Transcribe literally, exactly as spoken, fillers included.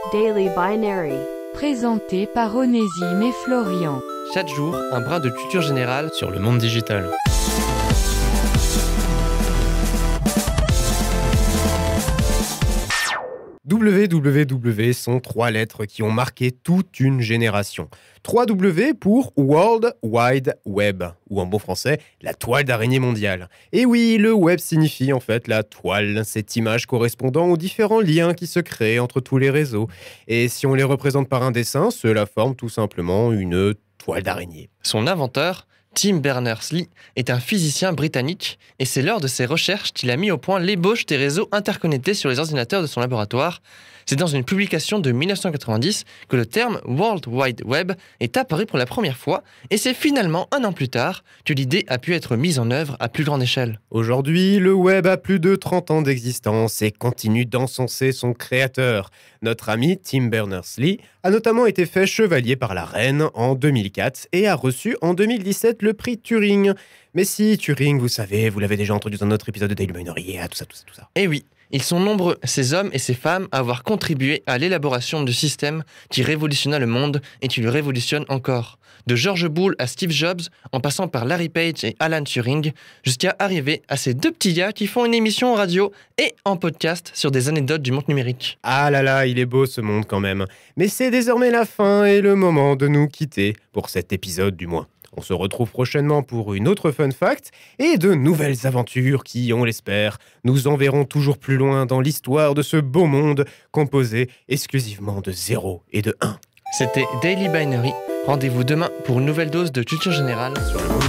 Daily Binary. Présenté par Onésime et Florian. Chaque jour, un brin de culture générale sur le monde digital. W W W sont trois lettres qui ont marqué toute une génération. trois W pour World Wide Web, ou en bon français, la toile d'araignée mondiale. Et oui, le web signifie en fait la toile, cette image correspondant aux différents liens qui se créent entre tous les réseaux. Et si on les représente par un dessin, cela forme tout simplement une toile d'araignée. Son inventeur, Tim Berners-Lee, est un physicien britannique et c'est lors de ses recherches qu'il a mis au point l'ébauche des réseaux interconnectés sur les ordinateurs de son laboratoire. C'est dans une publication de mille neuf cent quatre-vingt-dix que le terme World Wide Web est apparu pour la première fois et c'est finalement un an plus tard que l'idée a pu être mise en œuvre à plus grande échelle. Aujourd'hui, le web a plus de trente ans d'existence et continue d'encenser son créateur. Notre ami Tim Berners-Lee a notamment été fait chevalier par la reine en deux mille quatre et a reçu en deux mille dix-sept le prix Turing. Mais si, Turing, vous savez, vous l'avez déjà entendu dans notre épisode de Daily Binary, tout ça, tout ça, tout ça. Eh oui, ils sont nombreux, ces hommes et ces femmes, à avoir contribué à l'élaboration du système qui révolutionna le monde et qui le révolutionne encore. De George Boole à Steve Jobs, en passant par Larry Page et Alan Turing, jusqu'à arriver à ces deux petits gars qui font une émission en radio et en podcast sur des anecdotes du monde numérique. Ah là là, il est beau ce monde quand même. Mais c'est désormais la fin et le moment de nous quitter, pour cet épisode du moins. On se retrouve prochainement pour une autre fun fact et de nouvelles aventures qui, on l'espère, nous enverront toujours plus loin dans l'histoire de ce beau monde composé exclusivement de zéro et de un. C'était Daily Binary. Rendez-vous demain pour une nouvelle dose de culture générale Sur le monde